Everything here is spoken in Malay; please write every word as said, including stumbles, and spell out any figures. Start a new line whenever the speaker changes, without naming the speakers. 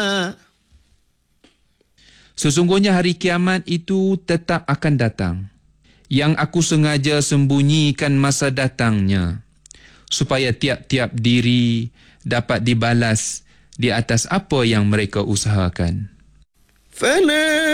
Sesungguhnya hari kiamat itu tetap akan datang, yang aku sengaja sembunyikan masa datangnya, supaya tiap-tiap diri dapat dibalas di atas apa yang mereka usahakan.